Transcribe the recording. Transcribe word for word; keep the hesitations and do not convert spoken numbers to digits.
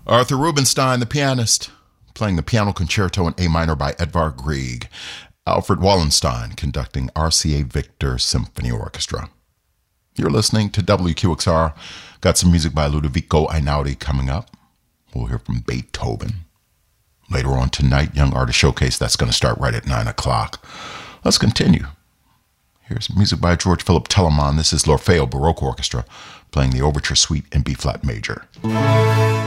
Arthur Rubinstein, the pianist, playing the piano concerto in A minor by Edvard Grieg. Alfred Wallenstein conducting R C A Victor Symphony Orchestra. You're listening to W Q X R. Got some music by Ludovico Einaudi coming up. We'll hear from Beethoven. Later on tonight, Young Artist Showcase. That's going to start right at nine o'clock. Let's continue. Here's music by George Philip Telemann. This is L'Orfeo Baroque Orchestra playing the Overture Suite in B-flat major.